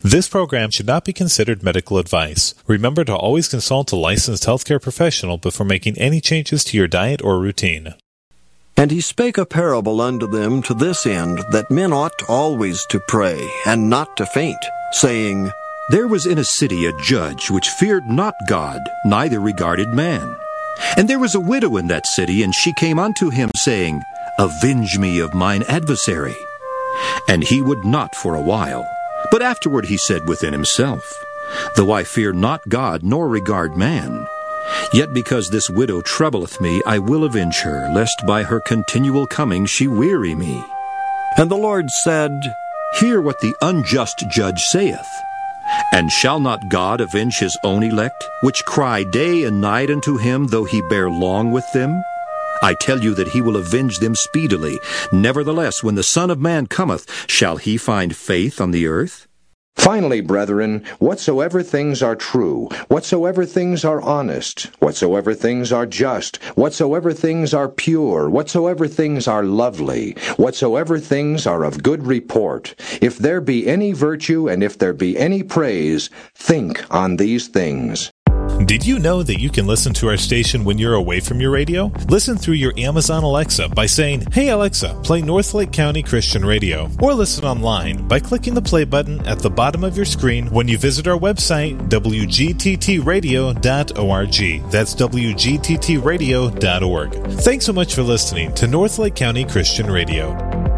This program should not be considered medical advice. Remember to always consult a licensed healthcare professional before making any changes to your diet or routine. And he spake a parable unto them to this end, that men ought always to pray, and not to faint, saying, There was in a city a judge which feared not God, neither regarded man. And there was a widow in that city, and she came unto him, saying, Avenge me of mine adversary. And he would not for a while. But afterward he said within himself, Though I fear not God, nor regard man, yet because this widow troubleth me, I will avenge her, lest by her continual coming she weary me. And the Lord said, Hear what the unjust judge saith. And shall not God avenge his own elect, which cry day and night unto him, though he bear long with them? I tell you that he will avenge them speedily. Nevertheless, when the Son of Man cometh, shall he find faith on the earth? Finally, brethren, whatsoever things are true, whatsoever things are honest, whatsoever things are just, whatsoever things are pure, whatsoever things are lovely, whatsoever things are of good report, if there be any virtue and if there be any praise, think on these things. Did you know that you can listen to our station when you're away from your radio? Listen through your Amazon Alexa by saying, Hey Alexa, play Northlake County Christian Radio. Or listen online by clicking the play button at the bottom of your screen when you visit our website, wgttradio.org. That's wgttradio.org. Thanks so much for listening to Northlake County Christian Radio.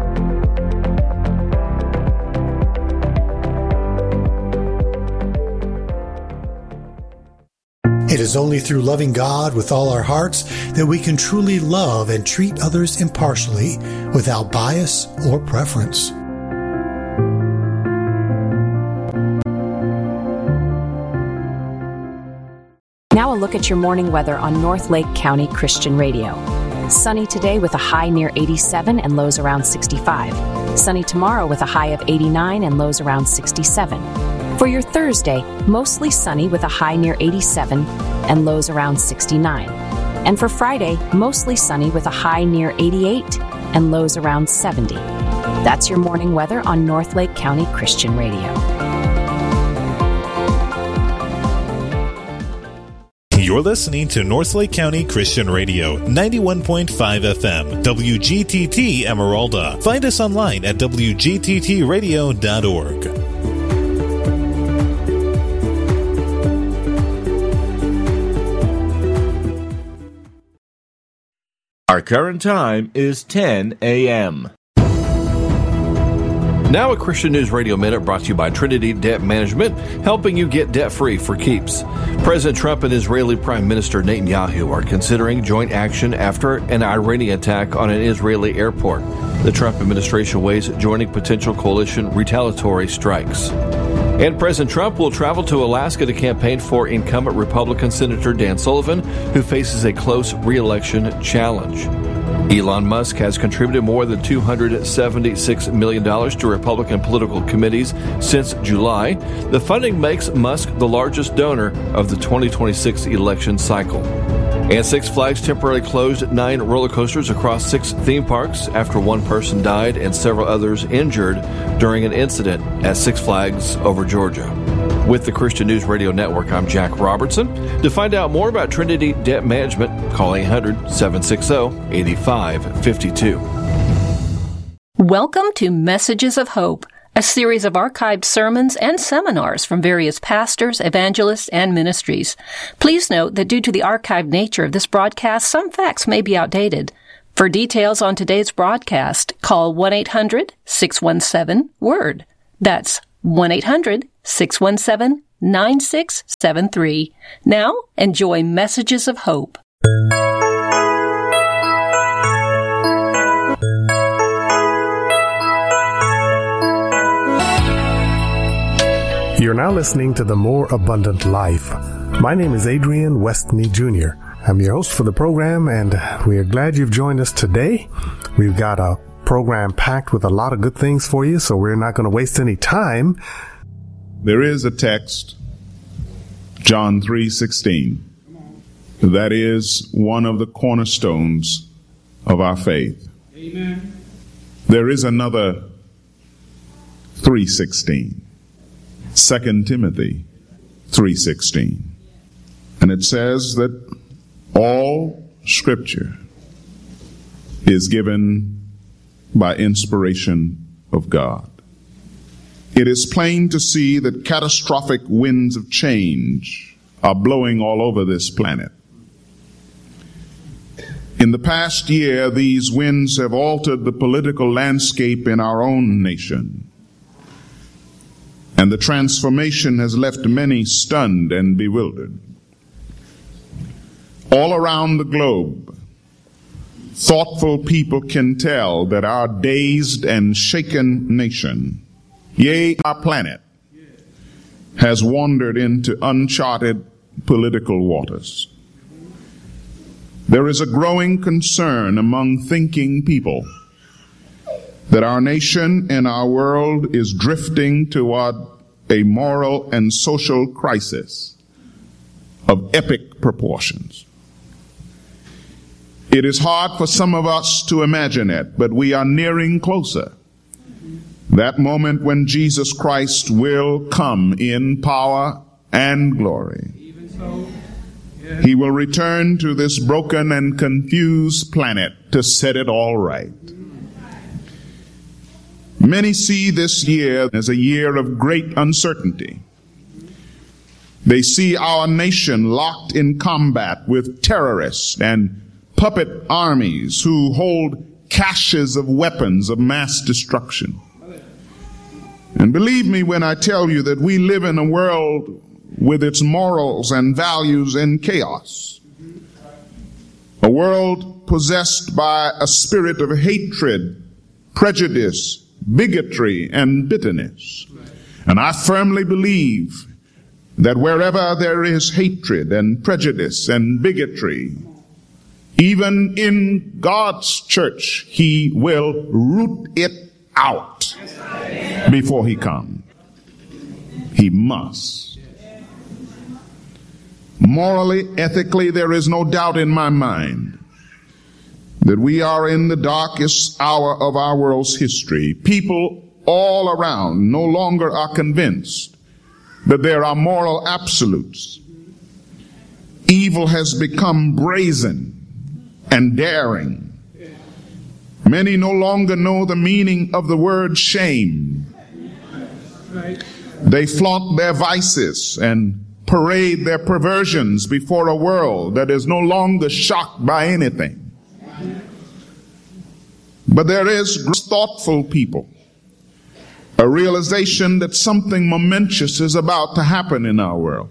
It is only through loving God with all our hearts that we can truly love and treat others impartially without bias or preference. Now a look at your morning weather on Northlake County Christian Radio. Sunny today with a high near 87 and lows around 65. Sunny tomorrow with a high of 89 and lows around 67. For your Thursday, mostly sunny with a high near 87 and lows around 69. And for Friday, mostly sunny with a high near 88 and lows around 70. That's your morning weather on Northlake County Christian Radio. You're listening to Northlake County Christian Radio, 91.5 FM, WGTT Emeralda. Find us online at wgttradio.org. Our current time is 10 a.m. Now a Christian News Radio Minute brought to you by Trinity Debt Management, helping you get debt-free for keeps. President Trump and Israeli Prime Minister Netanyahu are considering joint action after an Iranian attack on an Israeli airport. The Trump administration weighs joining potential coalition retaliatory strikes. And President Trump will travel to Alaska to campaign for incumbent Republican Senator Dan Sullivan, who faces a close re-election challenge. Elon Musk has contributed more than $276 million to Republican political committees since July. The funding makes Musk the largest donor of the 2026 election cycle. And Six Flags temporarily closed 9 roller coasters across 6 theme parks after one person died and several others injured during an incident at Six Flags over Georgia. With the Christian News Radio Network, I'm Jack Robertson. To find out more about Trinity Debt Management, call 800-760-8552. Welcome to Messages of Hope, a series of archived sermons and seminars from various pastors, evangelists, and ministries. Please note that due to the archived nature of this broadcast, some facts may be outdated. For details on today's broadcast, call 1-800-617-WORD. That's 1-800-617-9673. Now, enjoy Messages of Hope. You're now listening to The More Abundant Life. My name is Adrian Westney Jr. I'm your host for the program, and we are glad you've joined us today. We've got a program packed with a lot of good things for you, so we're not going to waste any time. There is a text, John 3:16, that is one of the cornerstones of our faith. Amen. There is another 3:16. 2 Timothy 3:16. And it says that all Scripture is given by inspiration of God. It is plain to see that catastrophic winds of change are blowing all over this planet. In the past year, these winds have altered the political landscape in our own nation. And the transformation has left many stunned and bewildered. All around the globe, thoughtful people can tell that our dazed and shaken nation, yea, our planet, has wandered into uncharted political waters. There is a growing concern among thinking people that our nation and our world is drifting toward a moral and social crisis of epic proportions. It is hard for some of us to imagine it, but we are nearing closer. That moment when Jesus Christ will come in power and glory. He will return to this broken and confused planet to set it all right. Many see this year as a year of great uncertainty. They see our nation locked in combat with terrorists and puppet armies who hold caches of weapons of mass destruction. And believe me when I tell you that we live in a world with its morals and values in chaos. A world possessed by a spirit of hatred, prejudice, bigotry, and bitterness. And I firmly believe that wherever there is hatred and prejudice and bigotry, even in God's church, He will root it out before He comes. He must. Morally, ethically, there is no doubt in my mind that we are in the darkest hour of our world's history. People all around no longer are convinced that there are moral absolutes. Evil has become brazen and daring. Many no longer know the meaning of the word shame. They flaunt their vices and parade their perversions before a world that is no longer shocked by anything. But there is thoughtful people, a realization that something momentous is about to happen in our world.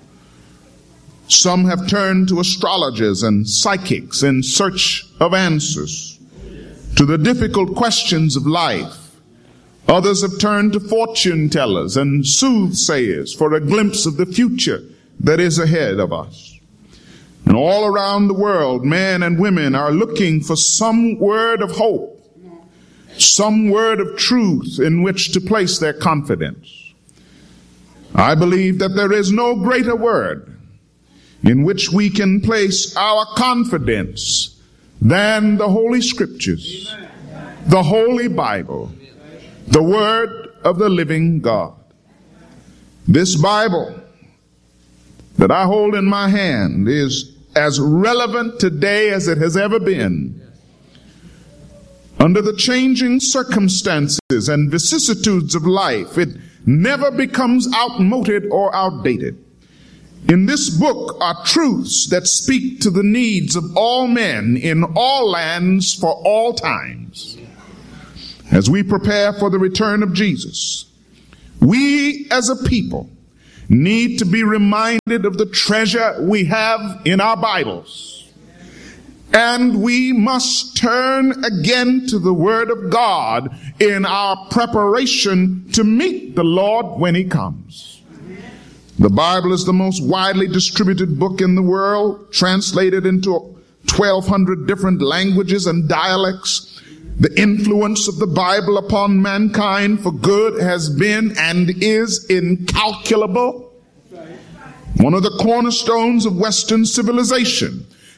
Some have turned to astrologers and psychics in search of answers to the difficult questions of life. Others have turned to fortune tellers and soothsayers for a glimpse of the future that is ahead of us. And all around the world, men and women are looking for some word of hope, some word of truth in which to place their confidence. I believe that there is no greater word in which we can place our confidence than the Holy Scriptures, the Holy Bible, the Word of the living God. This Bible that I hold in my hand is as relevant today as it has ever been. Under the changing circumstances and vicissitudes of life, it never becomes outmoded or outdated. In this book are truths that speak to the needs of all men in all lands for all times. As we prepare for the return of Jesus, we as a people need to be reminded of the treasure we have in our Bibles. And we must turn again to the Word of God in our preparation to meet the Lord when He comes. The Bible is the most widely distributed book in the world, translated into 1,200 different languages and dialects. The influence of the Bible upon mankind for good has been and is incalculable. One of the cornerstones of Western civilization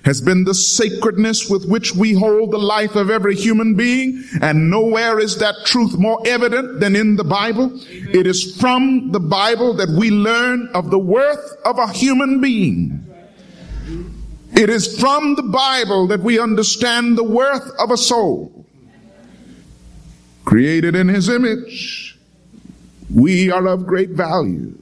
has been the sacredness with which we hold the life of every human being, and nowhere is that truth more evident than in the Bible. It is from the Bible that we learn of the worth of a human being. It is from the Bible that we understand the worth of a soul. Created in His image, we are of great value.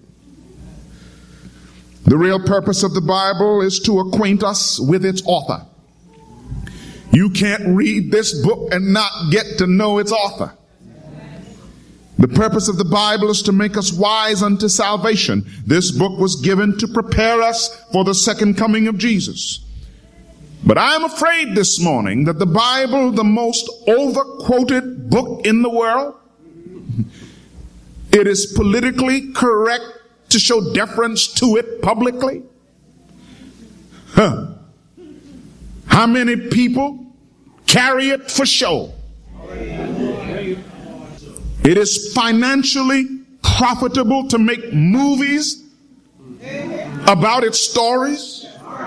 The real purpose of the Bible is to acquaint us with its author. You can't read this book and not get to know its author. The purpose of the Bible is to make us wise unto salvation. This book was given to prepare us for the second coming of Jesus. But I'm afraid this morning that the Bible, the most overquoted book in the world, it is politically correct to show deference to it publicly. How many people carry it for show? It is financially profitable to make movies about its stories,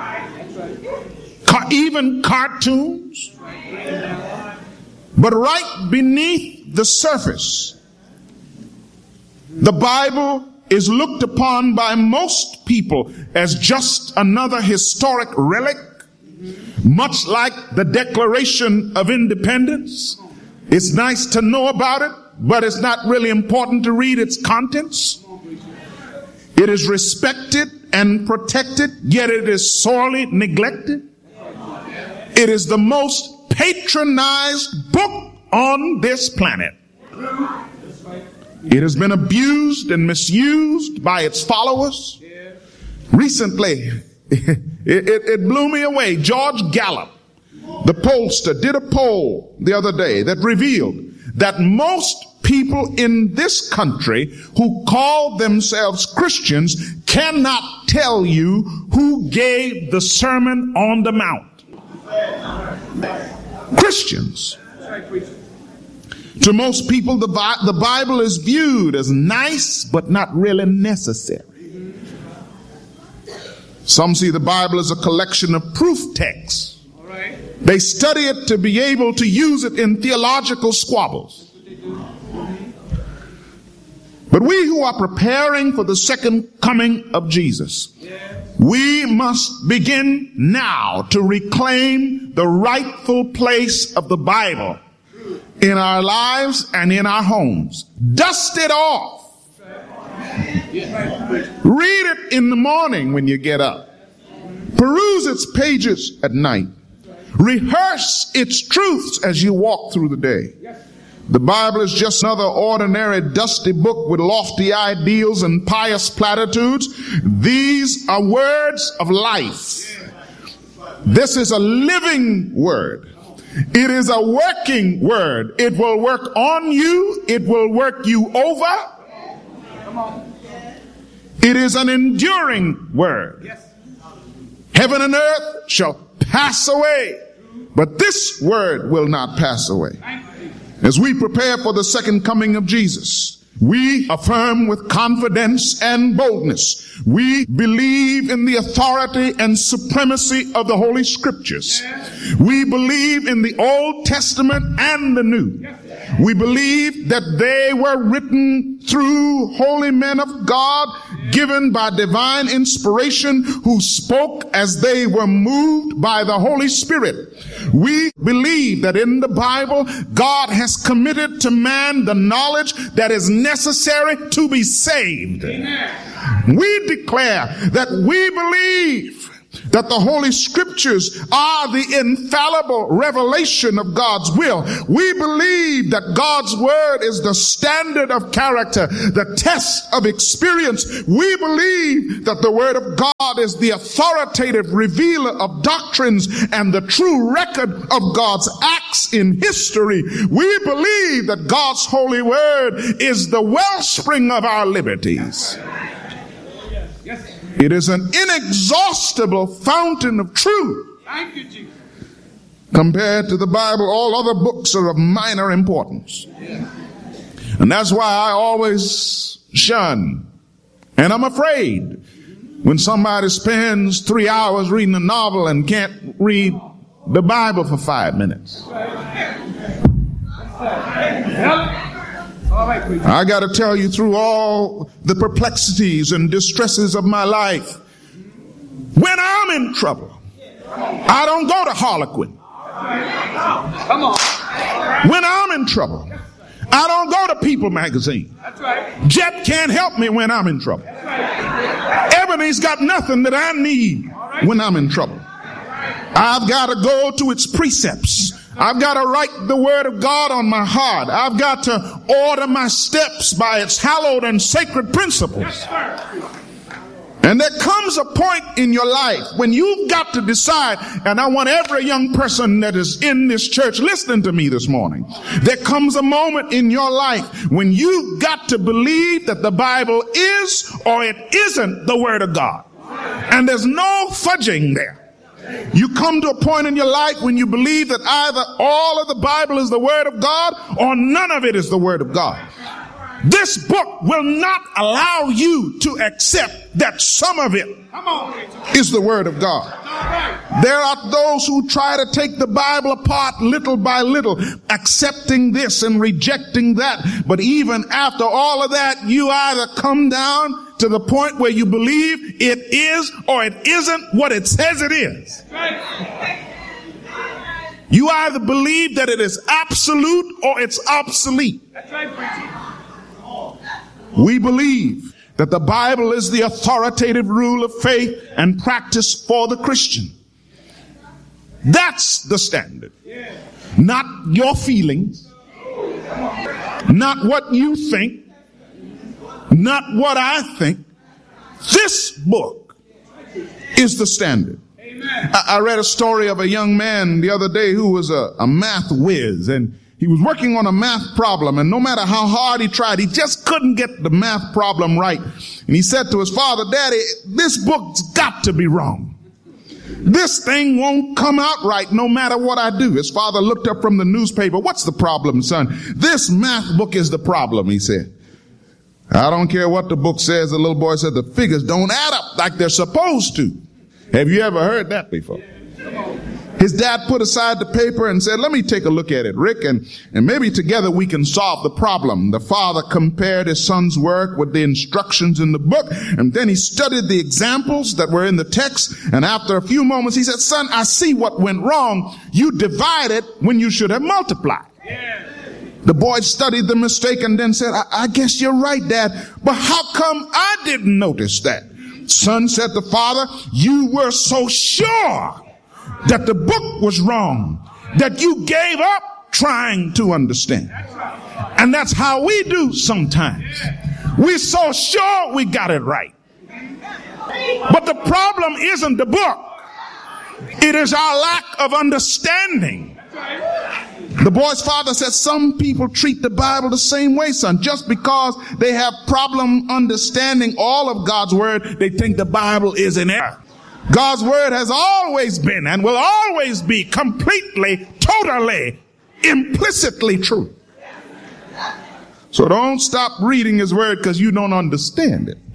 even cartoons. But right beneath the surface, the Bible is looked upon by most people as just another historic relic, much like the Declaration of Independence. It's nice to know about it, but it's not really important to read its contents. It is respected and protected, yet it is sorely neglected. It is the most patronized book on this planet. It has been abused and misused by its followers. Recently, it blew me away. George Gallup, the pollster, did a poll the other day that revealed that most people in this country who call themselves Christians cannot tell you who gave the Sermon on the Mount. Christians. To most people, the Bible is viewed as nice, but not really necessary. Some see the Bible as a collection of proof texts. They study it to be able to use it in theological squabbles. But we who are preparing for the second coming of Jesus, we must begin now to reclaim the rightful place of the Bible in our lives and in our homes. Dust it off. Read it in the morning when you get up. Peruse its pages at night. Rehearse its truths as you walk through the day. The Bible is just another ordinary dusty book with lofty ideals and pious platitudes. These are words of life. This is a living word. It is a working word. It will work on you. It will work you over. It is an enduring word. Heaven and earth shall pass away, but this word will not pass away. As we prepare for the second coming of Jesus, we affirm with confidence and boldness. We believe in the authority and supremacy of the Holy Scriptures. We believe in the Old Testament and the New. We believe that they were written through holy men of God, given by divine inspiration, who spoke as they were moved by the Holy Spirit. We believe that in the Bible, God has committed to man the knowledge that is necessary to be saved. Amen. We declare that we believe that the Holy Scriptures are the infallible revelation of God's will. We believe that God's Word is the standard of character, the test of experience. We believe that the Word of God is the authoritative revealer of doctrines and the true record of God's acts in history. We believe that God's holy Word is the wellspring of our liberties. It is an inexhaustible fountain of truth. Thank you, Jesus. Compared to the Bible, all other books are of minor importance. And that's why I always shun, and I'm afraid When somebody spends 3 hours reading a novel and can't read the Bible for 5 minutes. I got to tell you, through all the perplexities and distresses of my life, when I'm in trouble, I don't go to Harlequin. Come on. When I'm in trouble, I don't go to People magazine. That's right. Jet can't help me when I'm in trouble. Ebony's got nothing that I need when I'm in trouble. I've got to go to its precepts. I've got to write the word of God on my heart. I've got to order my steps by its hallowed and sacred principles. And there comes a point in your life when you've got to decide, and I want every young person that is in this church listening to me this morning, there comes a moment in your life when you've got to believe that the Bible is or it isn't the Word of God. And there's no fudging there. You come to a point in your life when you believe that either all of the Bible is the Word of God or none of it is the Word of God. This book will not allow you to accept that some of it is the Word of God. There are those who try to take the Bible apart little by little, accepting this and rejecting that. But even after all of that, you either come down to the point where you believe it is or it isn't what it says it is. You either believe that it is absolute or it's obsolete. That's right, preaching. We believe that the Bible is the authoritative rule of faith and practice for the Christian. That's the standard. Not your feelings, not what you think, not what I think. This book is the standard. I read a story of a young man the other day who was a math whiz, and he was working on a math problem, and no matter how hard he tried, he just couldn't get the math problem right. And he said to his father, "Daddy, this book's got to be wrong. This thing won't come out right no matter what I do." His father looked up from the newspaper. "What's the problem, son?" "This math book is the problem," he said. "I don't care what the book says," the little boy said. "The figures don't add up like they're supposed to." Have you ever heard that before? His dad put aside the paper and said, "Let me take a look at it, Rick, and maybe together we can solve the problem." The father compared his son's work with the instructions in the book, and then he studied the examples that were in the text, and after a few moments he said, "Son, I see what went wrong. You divided when you should have multiplied." Yeah. The boy studied the mistake and then said, I guess you're right, Dad, but how come I didn't notice that?" "Son," said the father, "you were so sure that the book was wrong that you gave up trying to understand." And that's how we do sometimes. We're so sure we got it right. But the problem isn't the book. It is our lack of understanding. The boy's father said, "Some people treat the Bible the same way, son. Just because they have problem understanding all of God's word, they think the Bible is in error. God's word has always been and will always be completely, totally, implicitly true. So don't stop reading his word because you don't understand it."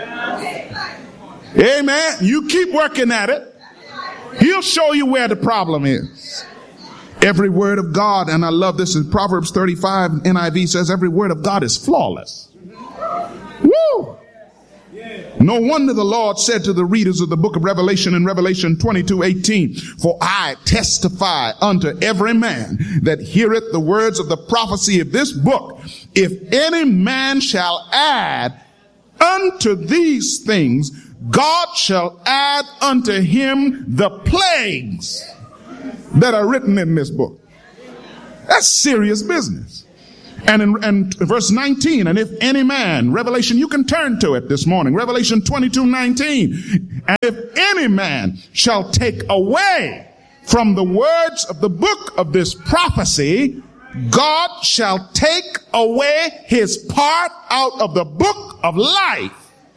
Amen. You keep working at it. He'll show you where the problem is. Every word of God, and I love this in Proverbs 35, NIV says every word of God is flawless. Woo! No wonder the Lord said to the readers of the book of Revelation in Revelation 22:18, "For I testify unto every man that heareth the words of the prophecy of this book, if any man shall add unto these things, God shall add unto him the plagues that are written in this book." That's serious business. And in verse 19, "And if any man," Revelation, you can turn to it this morning, Revelation 22:19, "And if any man shall take away from the words of the book of this prophecy, God shall take away his part out of the book of life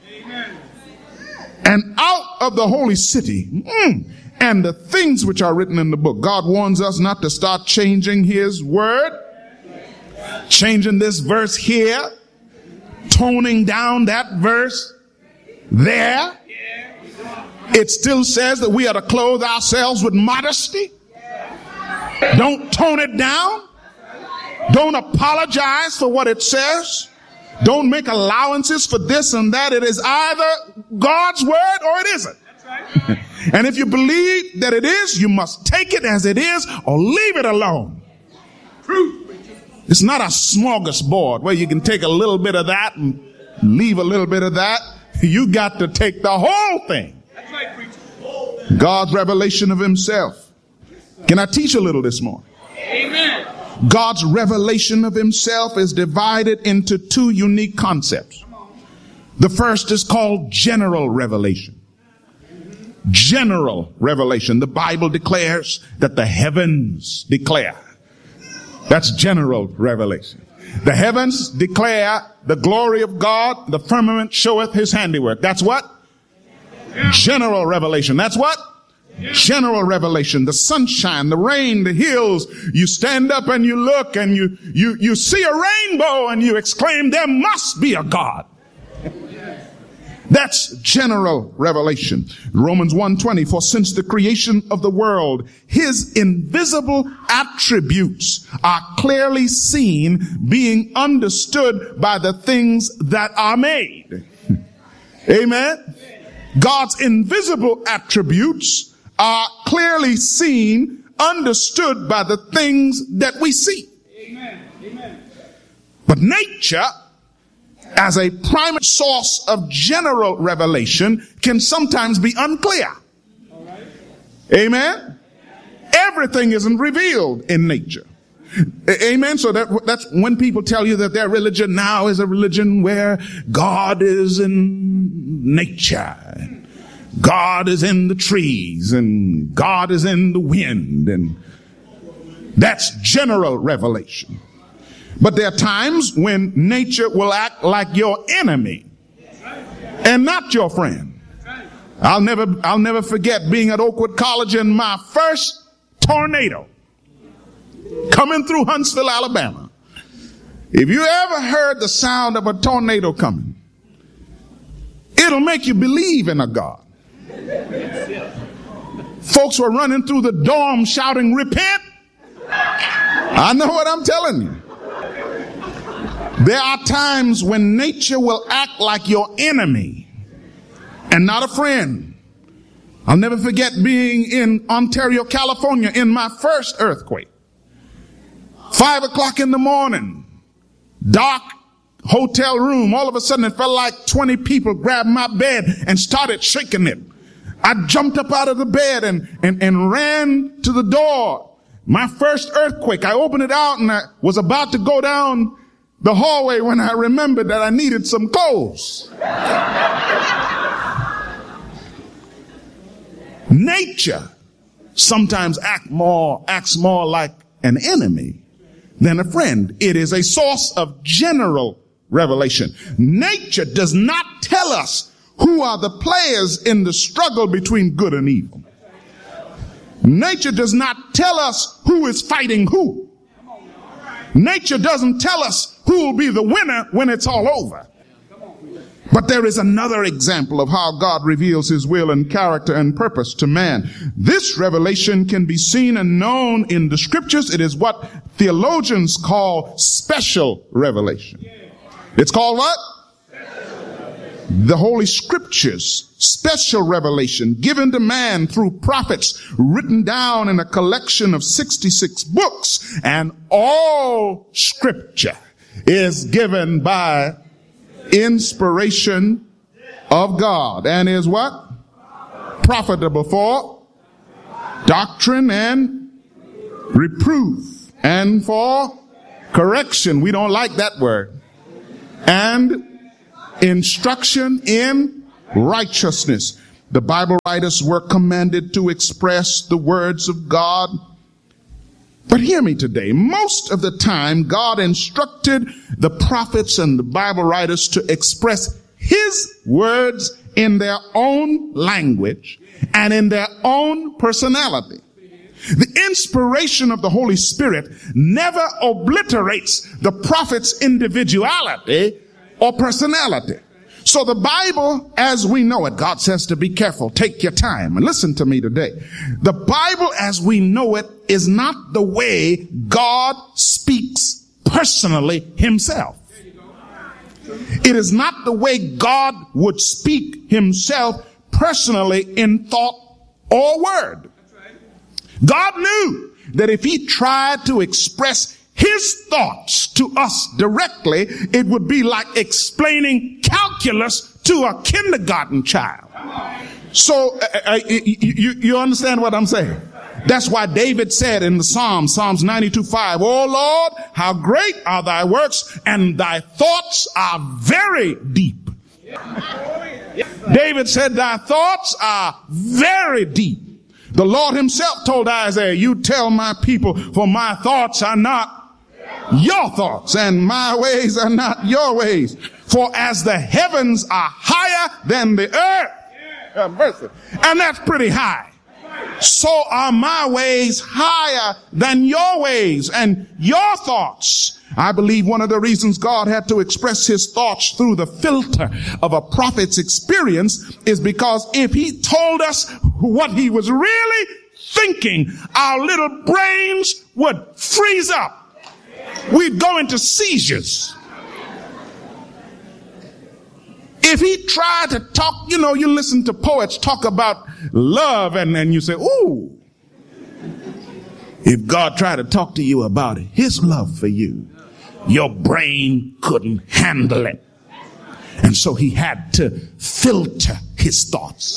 and out of the holy city, and the things which are written in the book." God warns us not to start changing his word, changing this verse here, toning down that verse there. It still says that we are to clothe ourselves with modesty. Don't tone it down. Don't apologize for what it says. Don't make allowances for this and that. It is either God's word or it isn't. And if you believe that it is, you must take it as it is or leave it alone. It's not a smorgasbord where you can take a little bit of that and leave a little bit of that. You got to take the whole thing. God's revelation of himself. Can I teach a little this morning? Amen. God's revelation of himself is divided into two unique concepts. The first is called general revelation. General revelation. The Bible declares that the heavens declare. That's general revelation. The heavens declare the glory of God. The firmament showeth his handiwork. That's what? General revelation. That's what? General revelation. The sunshine, the rain, the hills. You stand up and you look and you see a rainbow and you exclaim, there must be a God. That's general revelation. Romans 1:20, for since the creation of the world, his invisible attributes are clearly seen, being understood by the things that are made. Amen. God's invisible attributes are clearly seen, understood by the things that we see. Amen. Amen. But nature, as a primary source of general revelation, can sometimes be unclear. Right. Amen? Everything isn't revealed in nature. Amen? So that's when people tell you that their religion now is a religion where God is in nature. God is in the trees and God is in the wind, and that's general revelation. But there are times when nature will act like your enemy and not your friend. I'll never forget being at Oakwood College in my first tornado coming through Huntsville, Alabama. If you ever heard the sound of a tornado coming, it'll make you believe in a God. Folks were running through the dorm shouting, repent. I know what I'm telling you. There are times when nature will act like your enemy and not a friend. I'll never forget being in Ontario, California in my first earthquake. 5 o'clock in the morning, dark hotel room. All of a sudden it felt like 20 people grabbed my bed and started shaking it. I jumped up out of the bed and ran to the door. My first earthquake. I opened it out and I was about to go down the hallway when I remembered that I needed some clothes. Nature sometimes acts more like an enemy than a friend. It is a source of general revelation. Nature does not tell us who are the players in the struggle between good and evil. Nature does not tell us who is fighting who. Nature doesn't tell us who will be the winner when it's all over. But there is another example of how God reveals his will and character and purpose to man. This revelation can be seen and known in the scriptures. It is what theologians call special revelation. It's called what? The Holy Scriptures, special revelation given to man through prophets, written down in a collection of 66 books. And all Scripture is given by inspiration of God and is what? Profitable for doctrine and reproof and for correction. We don't like that word. And instruction in righteousness. The Bible writers were commanded to express the words of God. But hear me today. Most of the time, God instructed the prophets and the Bible writers to express his words in their own language and in their own personality. The inspiration of the Holy Spirit never obliterates the prophet's individuality or personality. So the Bible, as we know it, God says to be careful, take your time, and listen to me today. The Bible, as we know it, is not the way God speaks personally himself. It is not the way God would speak himself personally in thought or word. God knew that if he tried to express his thoughts to us directly, it would be like explaining calculus to a kindergarten child. So you understand what I'm saying? That's why David said in the Psalms 92:5, "Oh Lord, how great are thy works, and thy thoughts are very deep." David said, "Thy thoughts are very deep." The Lord himself told Isaiah, "You tell my people, for my thoughts are not your thoughts, and my ways are not your ways. For as the heavens are higher than the earth," and that's pretty high, "so are my ways higher than your ways and your thoughts." I believe one of the reasons God had to express his thoughts through the filter of a prophet's experience is because if he told us what he was really thinking, our little brains would freeze up. We'd go into seizures. If he tried to talk, you listen to poets talk about love and you say, ooh. If God tried to talk to you about his love for you, your brain couldn't handle it. And so he had to filter his thoughts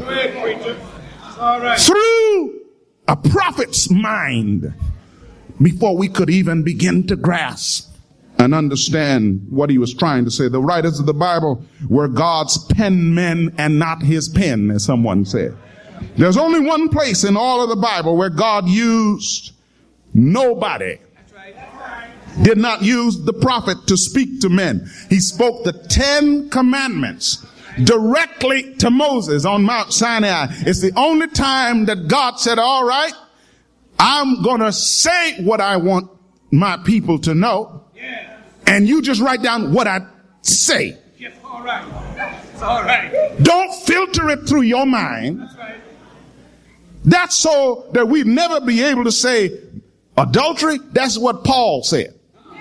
through a prophet's mind before we could even begin to grasp and understand what he was trying to say. The writers of the Bible were God's penmen and not his pen, as someone said. There's only one place in all of the Bible where God used nobody. Did not use the prophet to speak to men. He spoke the 10 commandments directly to Moses on Mount Sinai. It's the only time that God said, all right, I'm going to say what I want my people to know. And you just write down what I say. Yes, all right. It's all right. Don't filter it through your mind. That's right. That's so that we'd never be able to say adultery. That's what Paul said.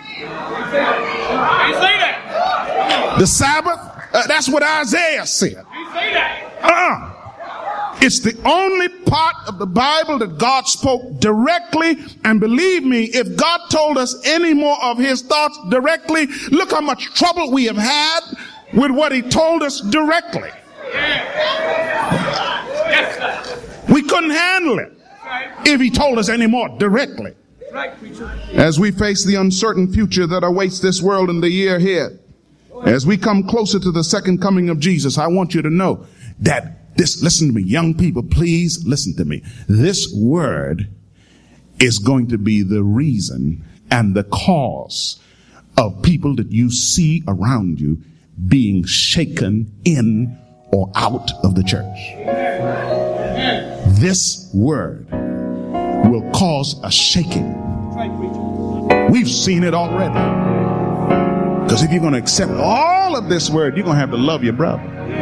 The Sabbath, that's what Isaiah said. It's the only part of the Bible that God spoke directly. And believe me, if God told us any more of his thoughts directly, look how much trouble we have had with what he told us directly. We couldn't handle it if he told us any more directly. As we face the uncertain future that awaits this world in the year ahead, as we come closer to the second coming of Jesus, I want you to know that listen to me, young people, please listen to me. This word is going to be the reason and the cause of people that you see around you being shaken in or out of the church. This word will cause a shaking. We've seen it already. Because if you're going to accept all of this word, you're going to have to love your brother.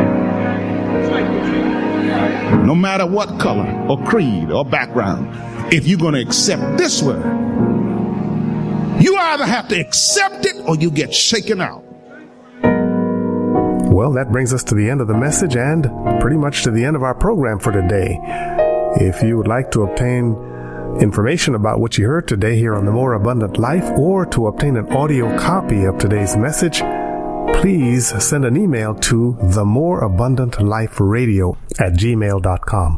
No matter what color or creed or background, if you're going to accept this word, you either have to accept it or you get shaken out. Well, that brings us to the end of the message and pretty much to the end of our program for today. If you would like to obtain information about what you heard today here on The More Abundant Life, or to obtain an audio copy of today's message, please send an email to themoreabundantliferadio@gmail.com.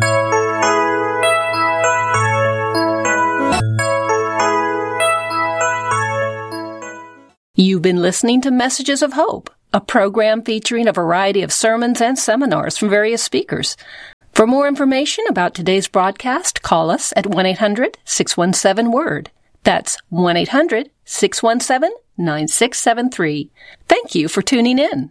You've been listening to Messages of Hope, a program featuring a variety of sermons and seminars from various speakers. For more information about today's broadcast, call us at 1-800-617-WORD. That's 1-800-617-9673. Thank you for tuning in.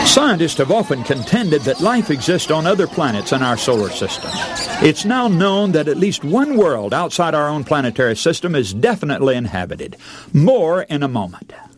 Scientists have often contended that life exists on other planets in our solar system. It's now known that at least one world outside our own planetary system is definitely inhabited. More in a moment.